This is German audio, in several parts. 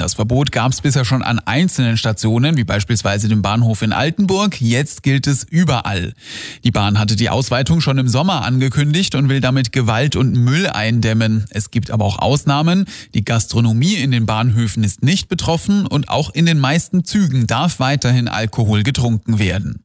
Das Verbot gab es bisher schon an einzelnen Stationen, wie beispielsweise dem Bahnhof in Altenburg. Jetzt gilt es überall. Die Bahn hatte die Ausweitung schon im Sommer angekündigt und will damit Gewalt und Müll eindämmen. Es gibt aber auch Ausnahmen. Die Gastronomie in den Bahnhöfen ist nicht betroffen und auch in den meisten Zügen darf weiterhin Alkohol getrunken werden.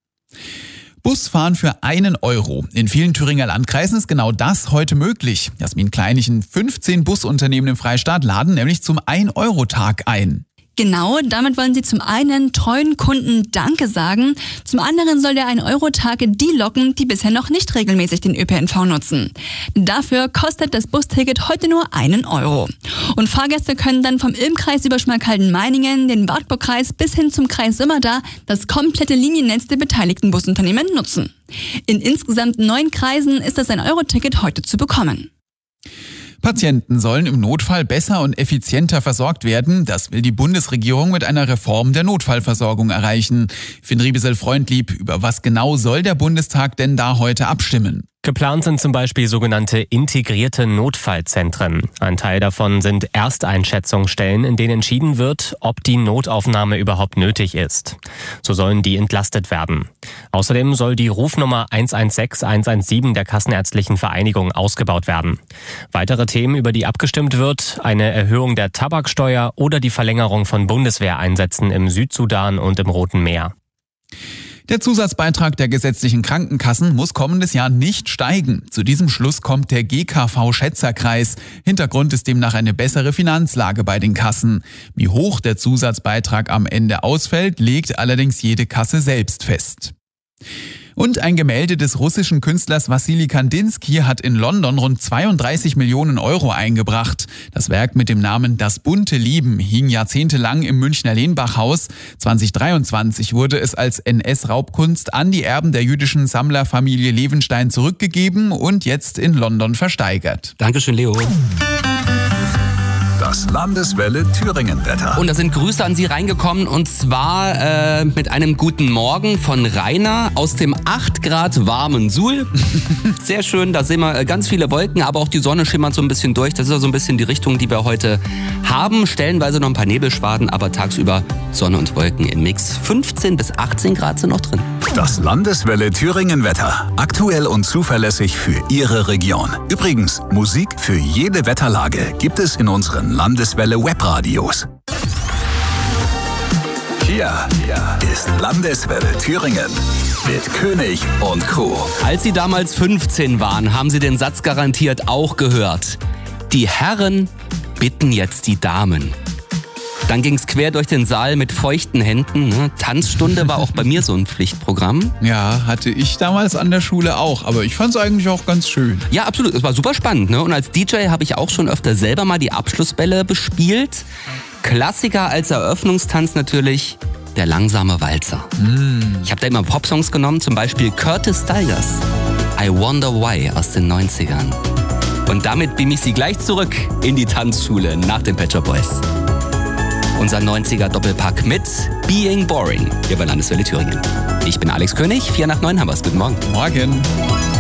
Busfahren für 1 Euro. In vielen Thüringer Landkreisen ist genau das heute möglich. Jasmin Kleinichen, 15 Busunternehmen im Freistaat laden nämlich zum 1-Euro-Tag ein. Genau, damit wollen sie zum einen treuen Kunden Danke sagen, zum anderen soll der 1-Euro-Tag die locken, die bisher noch nicht regelmäßig den ÖPNV nutzen. Dafür kostet das Busticket heute nur 1 Euro. Und Fahrgäste können dann vom Ilm-Kreis über Schmalkalden-Meiningen, den Wartburg-Kreis bis hin zum Kreis Sömmerda das komplette Liniennetz der beteiligten Busunternehmen nutzen. In insgesamt 9 Kreisen ist das 1-Euro-Ticket heute zu bekommen. Patienten sollen im Notfall besser und effizienter versorgt werden. Das will die Bundesregierung mit einer Reform der Notfallversorgung erreichen. Finn Riebesel-Freundlieb, über was genau soll der Bundestag denn da heute abstimmen? Geplant sind zum Beispiel sogenannte integrierte Notfallzentren. Ein Teil davon sind Ersteinschätzungsstellen, in denen entschieden wird, ob die Notaufnahme überhaupt nötig ist. So sollen die entlastet werden. Außerdem soll die Rufnummer 116 117 der Kassenärztlichen Vereinigung ausgebaut werden. Weitere Themen, über die abgestimmt wird, eine Erhöhung der Tabaksteuer oder die Verlängerung von Bundeswehreinsätzen im Südsudan und im Roten Meer. Der Zusatzbeitrag der gesetzlichen Krankenkassen muss kommendes Jahr nicht steigen. Zu diesem Schluss kommt der GKV-Schätzerkreis. Hintergrund ist demnach eine bessere Finanzlage bei den Kassen. Wie hoch der Zusatzbeitrag am Ende ausfällt, legt allerdings jede Kasse selbst fest. Und ein Gemälde des russischen Künstlers Wassili Kandinsky hat in London rund 32 Millionen Euro eingebracht. Das Werk mit dem Namen Das bunte Lieben hing jahrzehntelang im Münchner Lehnbachhaus. 2023 wurde es als NS-Raubkunst an die Erben der jüdischen Sammlerfamilie Levenstein zurückgegeben und jetzt in London versteigert. Dankeschön, Leo. Das Landeswelle Thüringen-Wetter. Und da sind Grüße an Sie reingekommen und zwar mit einem guten Morgen von Rainer aus dem 8 Grad warmen Suhl. Sehr schön, da sehen wir ganz viele Wolken, aber auch die Sonne schimmert so ein bisschen durch. Das ist so ein bisschen die Richtung, die wir heute haben. Stellenweise noch ein paar Nebelschwaden, aber tagsüber Sonne und Wolken im Mix. 15 bis 18 Grad sind noch drin. Das Landeswelle Thüringen-Wetter. Aktuell und zuverlässig für Ihre Region. Übrigens, Musik für jede Wetterlage gibt es in unseren Landeswelle Webradios. Hier ist Landeswelle Thüringen mit König und Co. Als Sie damals 15 waren, haben Sie den Satz garantiert auch gehört. Die Herren bitten jetzt die Damen. Dann ging's quer durch den Saal mit feuchten Händen. Ne? Tanzstunde war auch bei mir so ein Pflichtprogramm. Ja, hatte ich damals an der Schule auch, aber ich fand's eigentlich auch ganz schön. Ja, absolut. Es war super spannend. Ne? Und als DJ habe ich auch schon öfter selber mal die Abschlussbälle bespielt. Klassiker als Eröffnungstanz natürlich der langsame Walzer. Ich habe da immer Popsongs genommen, zum Beispiel Curtis Stigers, I Wonder Why aus den 90ern. Und damit beam ich Sie gleich zurück in die Tanzschule nach den Pet Shop Boys. Unser 90er-Doppelpack mit Being Boring hier bei Landeswelle Thüringen. Ich bin Alex König, 8:45 haben wir's. Guten Morgen. Morgen.